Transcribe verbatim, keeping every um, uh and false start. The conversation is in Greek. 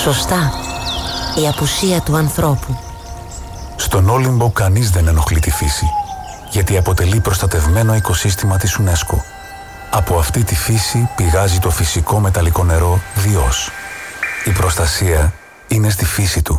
Σωστά. Η απουσία του ανθρώπου. Στον Όλυμπο κανείς δεν ενοχλεί τη φύση, γιατί αποτελεί προστατευμένο οικοσύστημα της UNESCO. Από αυτή τη φύση πηγάζει το φυσικό μεταλλικό νερό Διός. Η προστασία είναι στη φύση του.